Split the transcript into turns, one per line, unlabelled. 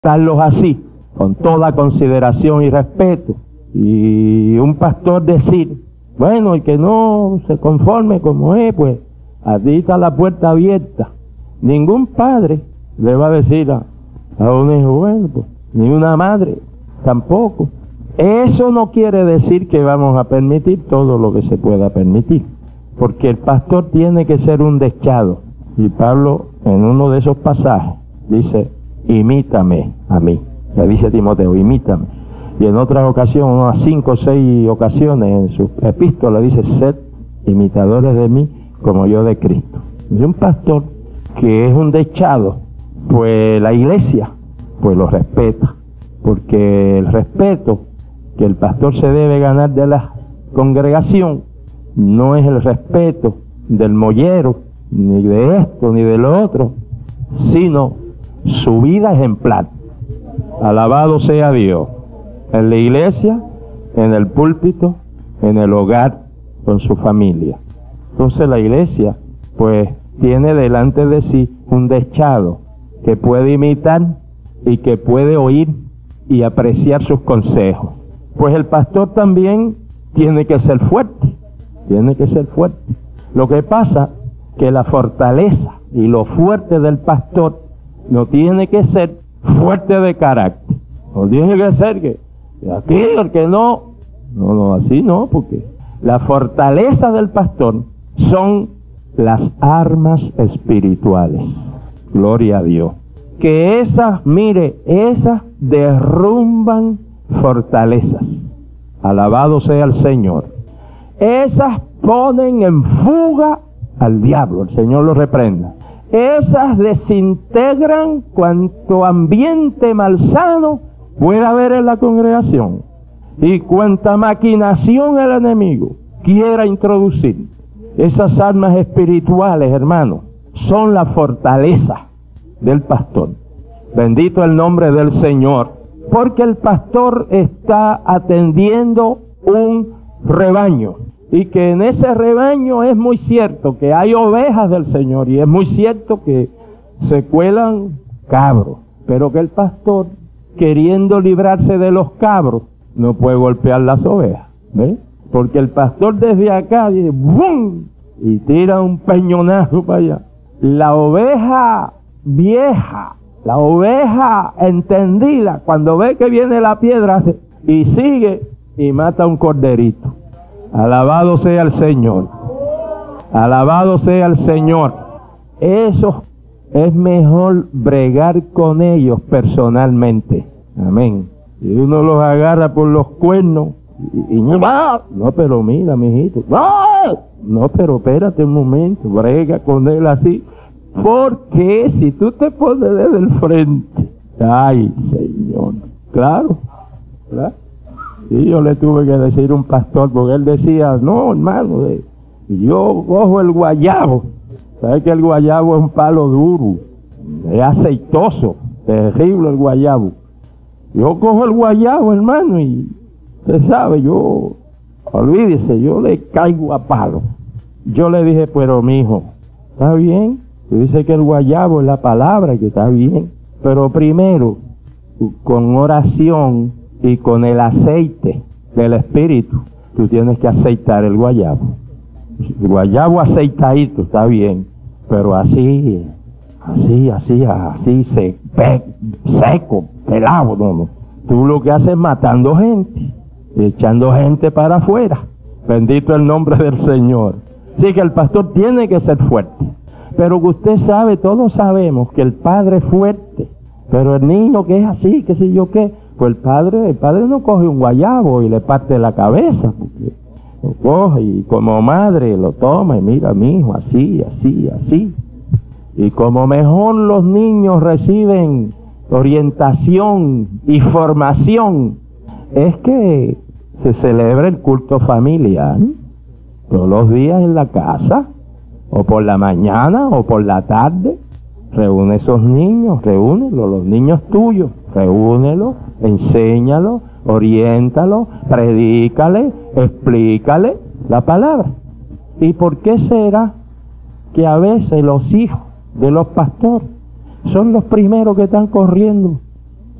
tratarlos así, con toda consideración y respeto. Y un pastor decir, bueno, el que no se conforme como es, pues, allí está la puerta abierta. Ningún padre le va a decir a un hijo, bueno, pues, ni una madre tampoco. Eso no quiere decir que vamos a permitir todo lo que se pueda permitir, porque el pastor tiene que ser un deschado. Y Pablo, en uno de esos pasajes, dice, imítame a mí. Le dice a Timoteo, imítame. Y en otras ocasiones, unas 5 o 6 ocasiones en su epístola, dice, sed imitadores de mí como yo de Cristo. Y un pastor que es un deschado, pues la iglesia, pues lo respeta. Porque el respeto que el pastor se debe ganar de la congregación no es el respeto del mollero, ni de esto, ni de lo otro, sino su vida ejemplar. Alabado sea Dios. En la iglesia, en el púlpito, en el hogar, con su familia. Entonces la iglesia, pues, tiene delante de sí un deschado que puede imitar y que puede oír y apreciar sus consejos. Pues el pastor también tiene que ser fuerte, tiene que ser fuerte. Lo que pasa que la fortaleza y lo fuerte del pastor no tiene que ser fuerte de carácter. No tiene que ser que aquí el que no, así no, porque la fortaleza del pastor son las armas espirituales. Gloria a Dios. Que esas, mire, esas derrumban fortalezas. Alabado sea el Señor. Esas ponen en fuga al diablo, el Señor lo reprenda. Esas desintegran cuanto ambiente malsano pueda haber en la congregación y cuanta maquinación el enemigo quiera introducir. Esas armas espirituales, hermanos, son la fortaleza del pastor. Bendito el nombre del Señor, porque el pastor está atendiendo un rebaño, y que en ese rebaño es muy cierto que hay ovejas del Señor, y es muy cierto que se cuelan cabros, pero que el pastor, queriendo librarse de los cabros, no puede golpear las ovejas, ¿ves? Porque el pastor desde acá dice ¡bum! Y tira un peñonazo para allá. La oveja vieja, la oveja entendida, cuando ve que viene la piedra, hace, y sigue y mata un corderito. Alabado sea el Señor. Alabado sea el Señor. Eso es mejor bregar con ellos personalmente. Amén. Y uno los agarra por los cuernos y no, pero mira, mijito. No, pero espérate un momento, brega con él así. Porque si tú te pones desde el frente, ay, Señor, claro. Y yo le tuve que decir a un pastor, porque él decía, no, hermano, yo cojo el guayabo. ¿Sabes que el guayabo es un palo duro? Es aceitoso, terrible el guayabo. Yo cojo el guayabo, hermano, y usted sabe, olvídese, yo le caigo a palo. Yo le dije, pero mijo, ¿está bien? Tú dices que el guayabo es la palabra, que está bien. Pero primero, con oración y con el aceite del Espíritu, tú tienes que aceitar el guayabo. El guayabo aceitadito, está bien. Pero así, seco, pelado, no. Tú lo que haces es matando gente, echando gente para afuera. Bendito el nombre del Señor. Así que el pastor tiene que ser fuerte. Pero que usted sabe, todos sabemos que el padre es fuerte. Pero el niño que es así, que sé yo qué, pues el padre no coge un guayabo y le parte la cabeza, porque lo coge y como madre lo toma y mira, mi hijo, así. Y como mejor los niños reciben orientación y formación, es que se celebra el culto familiar todos los días en la casa, o por la mañana, o por la tarde. Reúne esos niños, reúnelos, los niños tuyos, reúnelos, enséñalos, oriéntalos, predícale, explícale la palabra. ¿Y por qué será que a veces los hijos de los pastores son los primeros que están corriendo